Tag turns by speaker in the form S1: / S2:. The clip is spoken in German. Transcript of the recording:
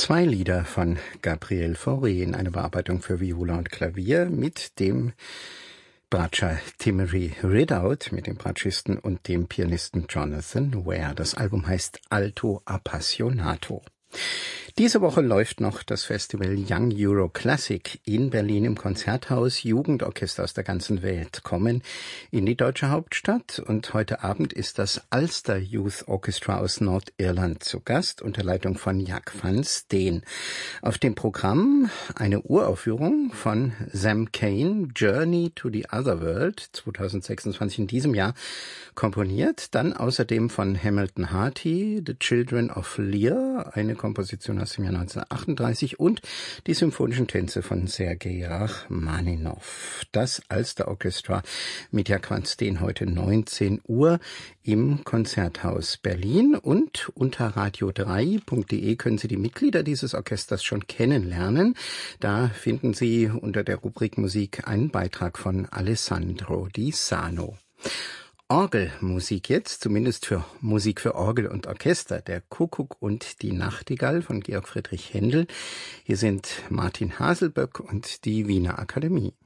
S1: Zwei Lieder von Gabriel Fauré in einer Bearbeitung für Viola und Klavier mit dem Bratscher Timothy Ridout, mit dem Bratschisten und dem Pianisten Jonathan Ware. Das Album heißt Alto Appassionato. Diese Woche läuft noch das Festival Young Euro Classic in Berlin im Konzerthaus. Jugendorchester aus der ganzen Welt kommen in die deutsche Hauptstadt. Und heute Abend ist das Ulster Youth Orchestra aus Nordirland zu Gast unter Leitung von Jack van Steen. Auf dem Programm eine Uraufführung von Sam Cane, Journey to the Other World, 2026 in diesem Jahr komponiert. Dann außerdem von Hamilton Harty, The Children of Lear, eine Komposition aus dem Jahr 1938 und die symphonischen Tänze von Sergei Rachmaninow. Das Ulster Orchestra mit Jack van Steen heute 19 Uhr im Konzerthaus Berlin, und unter radio3.de können Sie die Mitglieder dieses Orchesters schon kennenlernen. Da finden Sie unter der Rubrik Musik einen Beitrag von Alessandro Di Sano. Orgelmusik jetzt, zumindest für Musik für Orgel und Orchester, der Kuckuck und die Nachtigall von Georg Friedrich Händel. Hier sind Martin Haselböck und die Wiener Akademie.